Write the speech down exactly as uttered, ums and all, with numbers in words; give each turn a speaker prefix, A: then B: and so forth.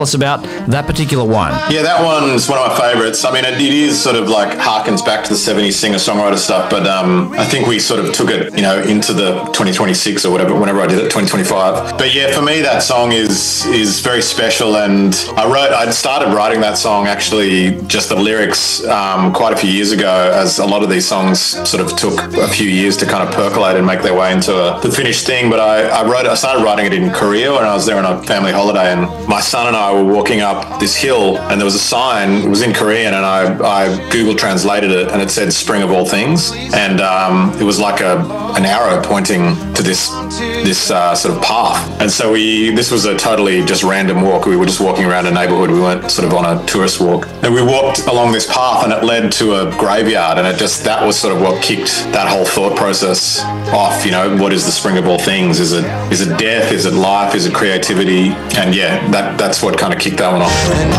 A: us about that particular one.
B: Yeah, that one's one of my favourites. I mean, it, it is sort of like harkens back to the seventies singer-songwriter stuff, but um, I think we sort of took it, you know, into the twenty twenty-six or whatever, whenever I did it, twenty twenty-five. But yeah, for me, that song is is very special, and I wrote, I started writing that song actually, just the lyrics, um, quite a few years ago, as a lot of these songs sort of took a few years to kind of percolate and make their way into a, the finished thing. But I, I wrote, I started writing it in Korea when I was there on a family holiday, and my son and I were walking up this hill, and there was a sign. It was in Korean, and I, I Google translated it, and it said "Spring of all things," and um, it was like a an arrow pointing to this this uh, sort of path. And so we, this was a totally just random walk. We were just walking around a neighbourhood. We weren't sort of on a tourist walk, and we walked along this path, and it led to a graveyard, and it just, that was sort of what kicked that whole thought process off. You know, what is the spring of all things? Is it is it death? Is it life? Is it creativity? And yeah, that that's what kind of kicked that one off.